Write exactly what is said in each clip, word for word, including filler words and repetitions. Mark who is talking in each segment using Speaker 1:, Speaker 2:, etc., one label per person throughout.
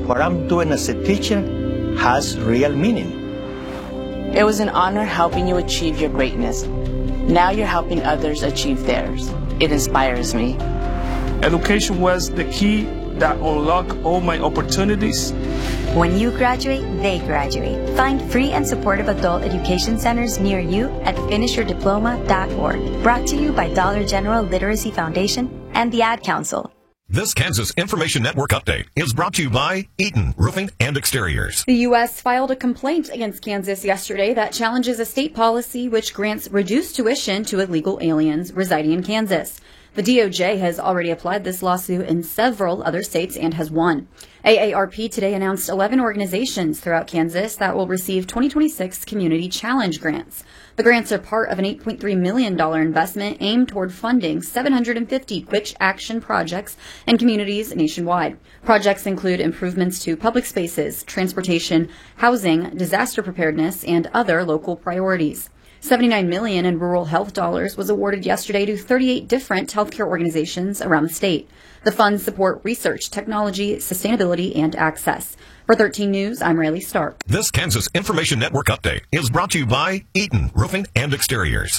Speaker 1: what I'm doing as a teacher has real meaning.
Speaker 2: It was an honor helping you achieve your greatness. Now you're helping others achieve theirs. It inspires me.
Speaker 3: Education was the key that unlocked all my opportunities.
Speaker 4: When you graduate, they graduate. Find free and supportive adult education centers near you at finish your diploma dot org. Brought to you by Dollar General Literacy Foundation and the Ad Council.
Speaker 5: This Kansas Information Network update is brought to you by Eaton Roofing and Exteriors.
Speaker 6: The U S filed a complaint against Kansas yesterday that challenges a state policy which grants reduced tuition to illegal aliens residing in Kansas. The D O J has already applied this lawsuit in several other states and has won. A A R P today announced eleven organizations throughout Kansas that will receive twenty twenty-six Community Challenge grants. The grants are part of an eight point three million dollars investment aimed toward funding seven hundred fifty quick action projects in communities nationwide. Projects include improvements to public spaces, transportation, housing, disaster preparedness, and other local priorities. seventy-nine million dollars in rural health dollars was awarded yesterday to thirty-eight different healthcare organizations around the state. The funds support research, technology, sustainability, and access. For thirteen News, I'm Riley Stark.
Speaker 5: This Kansas Information Network update is brought to you by Eaton Roofing and Exteriors.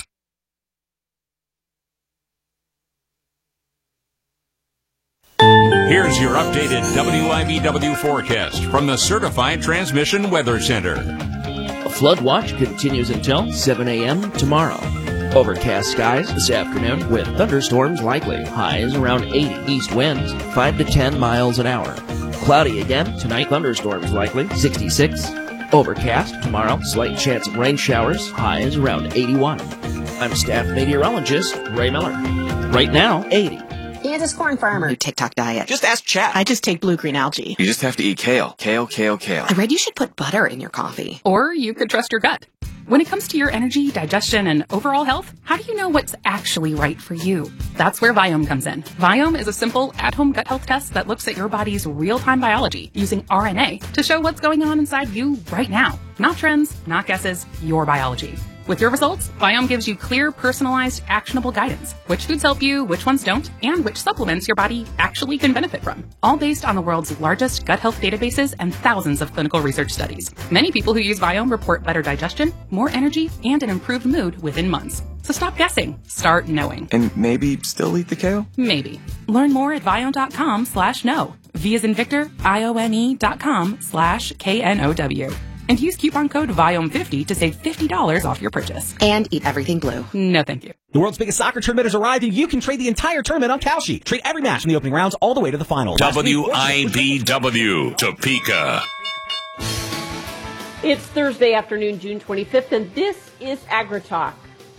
Speaker 7: Here's your updated W I B W forecast from the Certified Transmission Weather Center.
Speaker 8: A flood watch continues until seven a.m. tomorrow. Overcast skies this afternoon with thunderstorms likely. Highs around eighty. East winds five to ten miles an hour. Cloudy again tonight. Thunderstorms likely. sixty-six. Overcast tomorrow. Slight chance of rain showers. Highs around eighty-one. I'm staff meteorologist Ray Miller. Right now, eighty.
Speaker 9: Kansas corn farmer.
Speaker 10: New TikTok diet.
Speaker 11: Just ask Chat.
Speaker 10: I just take blue-green algae.
Speaker 11: You just have to eat kale. Kale, kale, kale.
Speaker 10: I read you should put butter in your coffee.
Speaker 12: Or you could trust your gut. When it comes to your energy, digestion, and overall health, how do you know what's actually right for you? That's where Viome comes in. Viome is a simple at-home gut health test that looks at your body's real-time biology using R N A to show what's going on inside you right now. Not trends, not guesses, your biology. With your results, Viome gives you clear, personalized, actionable guidance. Which foods help you, which ones don't, and which supplements your body actually can benefit from. All based on the world's largest gut health databases and thousands of clinical research studies. Many people who use Viome report better digestion, more energy, and an improved mood within months. So stop guessing. Start knowing.
Speaker 11: And maybe still eat the kale?
Speaker 12: Maybe. Learn more at Viome.com slash know. V as in Victor, I O N E dot com slash K N O W. And use coupon code Viome fifty to save fifty dollars off your purchase.
Speaker 10: And eat everything blue.
Speaker 12: No, thank you.
Speaker 13: The world's biggest soccer tournament has arrived, and you can trade the entire tournament on Kalshi. Trade every match in the opening rounds all the way to the final.
Speaker 7: W I B W, Topeka.
Speaker 14: It's Thursday afternoon, June twenty-fifth, and this is AgriTalk.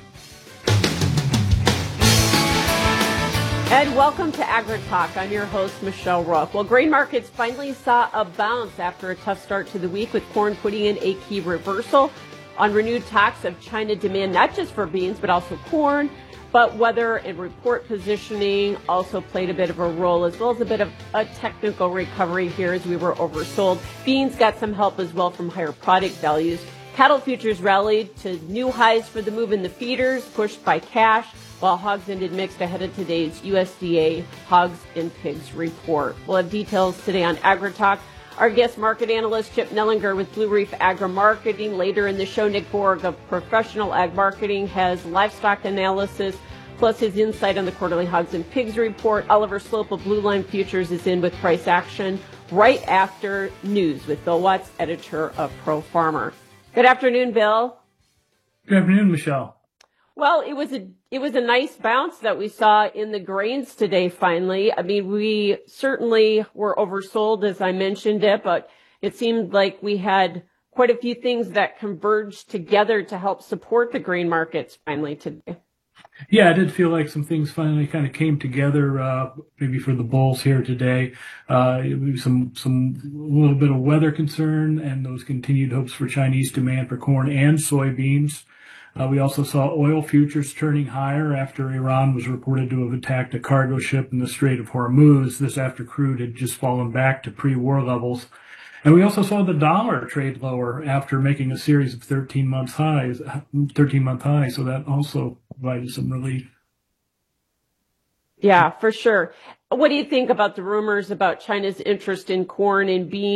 Speaker 14: And welcome to AgriTalk. I'm your host, Michelle Rook. Well, grain markets finally saw a bounce after a tough start to the week, with corn putting in a key reversal on renewed talks of China demand, not just for beans, but also corn. But weather and report positioning also played a bit of a role, as well as a bit of a technical recovery here as we were oversold. Beans got some help as well from higher product values. Cattle futures rallied to new highs for the move in the feeders, pushed by cash, while hogs ended mixed ahead of today's U S D A Hogs and Pigs report. We'll have details today on AgriTalk. Our guest market analyst, Chip Nellinger with Blue Reef Agri-Marketing. Later in the show, Nick Borg of Professional Ag Marketing has livestock analysis, plus his insight on the quarterly Hogs and Pigs report. Oliver Slope of Blue Line Futures is in with price action right after news with Bill Watts, editor of Pro Farmer. Good afternoon, Bill.
Speaker 15: Good afternoon, Michelle.
Speaker 14: Well, it was a it was a nice bounce that we saw in the grains today, finally. I mean, we certainly were oversold, as I mentioned it, but it seemed like we had quite a few things that converged together to help support the grain markets finally today.
Speaker 15: Yeah, I did feel like some things finally kind of came together, uh, maybe for the bulls here today. Uh, some, some, a little bit of weather concern and those continued hopes for Chinese demand for corn and soybeans. Uh, we also saw oil futures turning higher after Iran was reported to have attacked a cargo ship in the Strait of Hormuz. This after crude had just fallen back to pre-war levels. And we also saw the dollar trade lower after making a series of thirteen month highs, thirteen month highs. So that also provided some relief.
Speaker 14: Yeah, for sure. What do you think about the rumors about China's interest in corn and beans?